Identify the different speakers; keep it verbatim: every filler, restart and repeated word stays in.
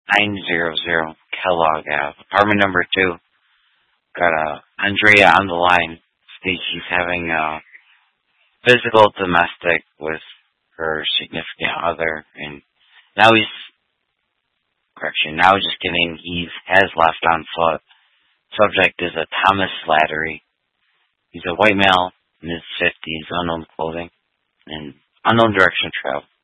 Speaker 1: nine hundred Kellogg Ave. Apartment number two. Got uh, Andrea on the line. States she's having a physical domestic with her significant other, and now he's, correction, now just kidding, he has left on foot. Subject is a Thomas Slattery. He's a white male, in his fifties, unknown clothing, and unknown direction of travel.